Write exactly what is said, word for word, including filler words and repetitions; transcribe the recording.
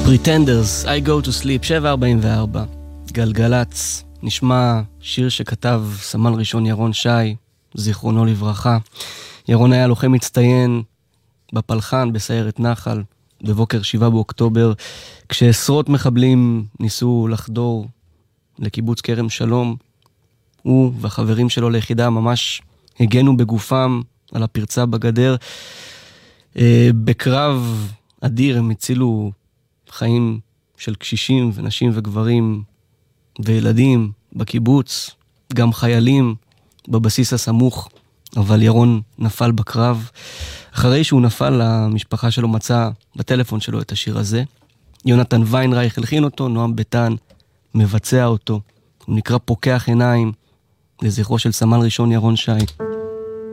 Pretenders, I go to sleep, שבע ארבעים וארבע, גלגלץ, נשמע שיר שכתב סמל ראשון ירון שי, זיכרונו לברכה. ירון היה לוחם מצטיין בפלחן, בסיירת נחל, בבוקר שבעה באוקטובר, כשעשרות מחבלים ניסו לחדור לקיבוץ כרם שלום, הוא והחברים שלו ליחידה ממש הגנו בגופם על הפרצה בגדר. בקרב אדיר הם הצילו חיים של קשישים ונשים וגברים וילדים בקיבוץ, גם חיילים בבסיס הסמוך, אבל ירון נפל בקרב. אחרי שהוא נפל, המשפחה שלו מצאה בטלפון שלו את השיר הזה. יונתן ויינרייך הלחין אותו, נועם ביטן מבצע אותו. הוא נקרא פוקח עיניים, לזכרו של סמל ראשון ירון שי.